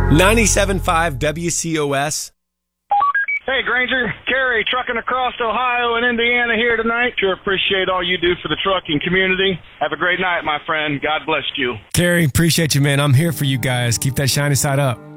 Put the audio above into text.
97.5 WCOS. Hey, Granger. Kerry, trucking across Ohio and Indiana here tonight. Sure appreciate all you do for the trucking community. Have a great night, my friend. God bless you. Kerry, appreciate you, man. I'm here for you guys. Keep that shiny side up.